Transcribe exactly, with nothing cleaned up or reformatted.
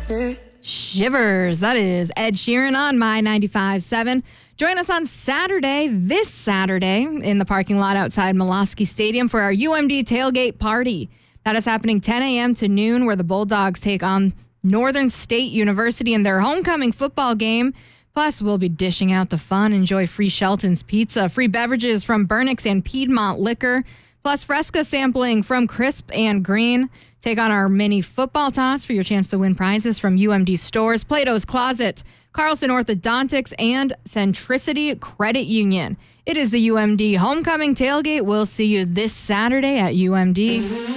Shivers. That is Ed Sheeran on My ninety-five point seven. Join us on Saturday, this Saturday, in the parking lot outside Molosky Stadium for our U M D tailgate party. That is happening ten a.m. to noon, where the Bulldogs take on Northern State University in their homecoming football game. Plus, we'll be dishing out the fun. Enjoy free Shelton's Pizza, free beverages from Burnix and Piedmont Liquor, plus Fresca sampling from Crisp and Green. Take on our mini football toss for your chance to win prizes from U M D stores, Plato's Closet, Carlson Orthodontics, and Centricity Credit Union. It is the U M D Homecoming Tailgate. We'll see you this Saturday at U M D.